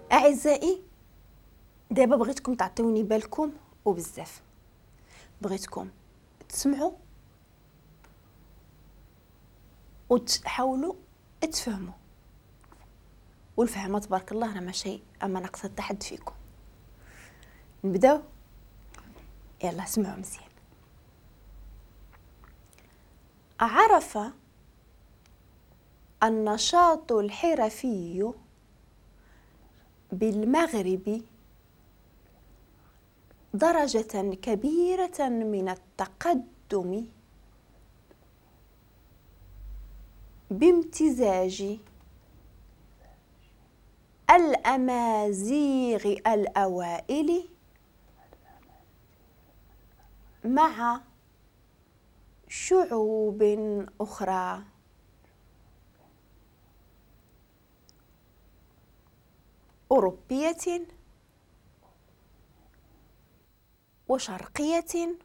أعزائي، دابا بغيتكم تعطيوني بالكم وبزاف. بغيتكم تسمعوا وتحاولوا تفهموا، والفهم تبارك الله راه ماشي اما ناقص حتى حد فيكم. نبداو، يلا سمعوا مزيان. عرف النشاط الحرفي بالمغرب درجة كبيرة من التقدم بامتزاج الأمازيغ الأوائل مع شعوب أخرى أوروبية وشرقية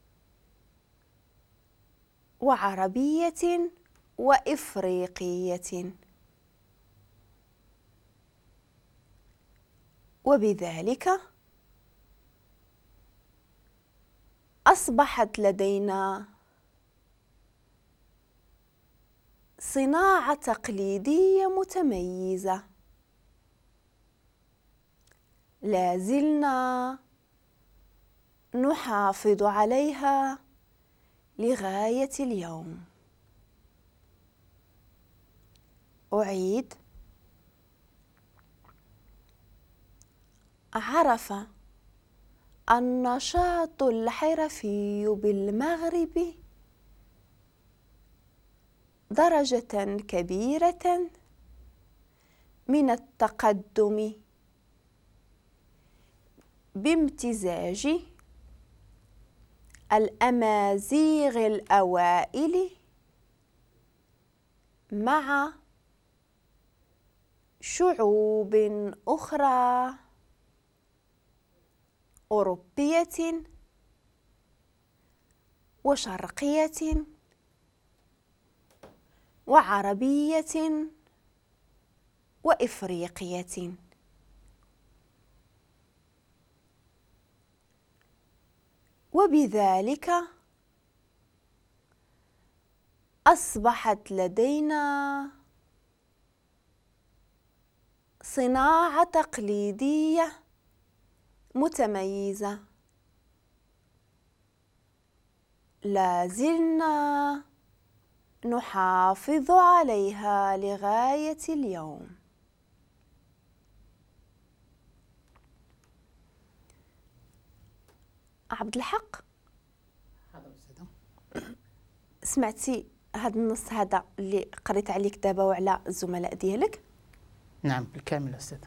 وعربية وإفريقية، وبذلك أصبحت لدينا صناعة تقليدية متميزة لا زلنا نحافظ عليها لغاية اليوم. أعيد: عرف النشاط الحرفي بالمغرب درجة كبيرة من التقدم بامتزاج الأمازيغ الأوائل مع شعوب أخرى أوروبية وشرقية وعربية وإفريقية، وبذلك أصبحت لدينا صناعة تقليدية متميزة لا زلنا نحافظ عليها لغاية اليوم. عبد الحق، سمعتي هذا النص هذا اللي قريت عليك دابا وعلى الزملاء ديالك؟ نعم بالكامل أستاذ.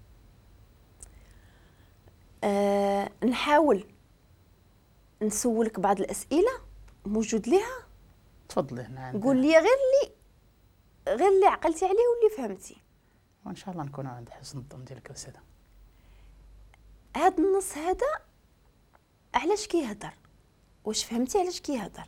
نحاول نسولك بعض الأسئلة موجود ليها؟ تفضلي. نعم، قول لي غير اللي عقلتي عليه واللي فهمتي، وإن شاء الله نكون عند حسن الظن ديالك أستاذ. هذا النص هذا علاش كيهضر؟ واش فهمتي علاش كيهضر؟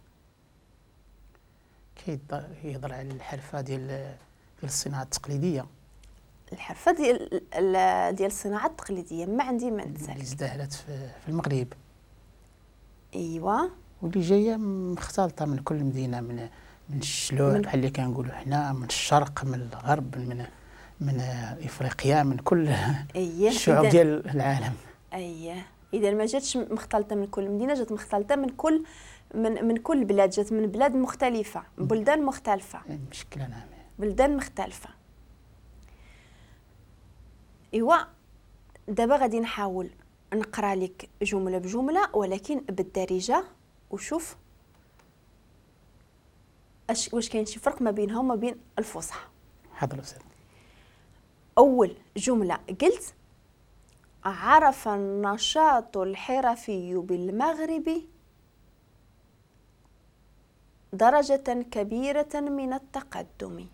كيهضر على الحرفة ديال الصناعة التقليدية، الحرفة ديال الصناعة التقليدية. ما عندي ما نسالك، اللي ازدهرت في المغرب، ايوا، واللي جايه مختلطه من كل مدينه، من الشلوع بحال اللي كنقولوا حنا، من الشرق، من الغرب، من افريقيا، من كل الشعوب ديال العالم. اذا ما جاتش مختلطه من كل مدينه، جات مختلطه من كل بلاد، جات من بلاد مختلفه، بلدان مختلفه، مشكله. نعم، بلدان مختلفه. ايوا، دابا غادي نحاول نقرا لك جمله بجمله ولكن بالدارجه، وشوف واش كاين شي فرق ما بينها وما بين الفصحى. حاضر استاذ. اول جمله قلت: عرف النشاط الحرفي بالمغرب درجة كبيرة من التقدم.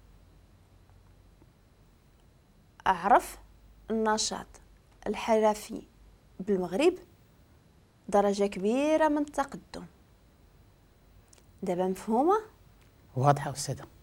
أعرف النشاط الحرفي بالمغرب درجة كبيرة من التقدم. دابا مفهومة؟ واضحة أستاذة.